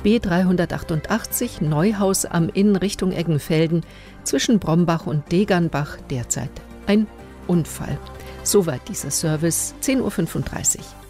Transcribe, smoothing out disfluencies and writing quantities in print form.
B388 Neuhaus am Inn Richtung Eggenfelden zwischen Brombach und Degernbach derzeit ein Unfall. Soweit dieser Service, 10:35 Uhr.